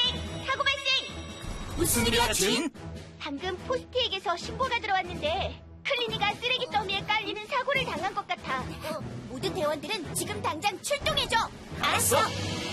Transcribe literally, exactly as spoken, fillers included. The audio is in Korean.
사고 발생! 무슨 일이야, 진? 방금 포스트에게서 신고가 들어왔는데 클리니가 쓰레기 더미에 깔리는 사고를 당한 것 같아. 모든 대원들은 지금 당장 출동해줘. 알았어.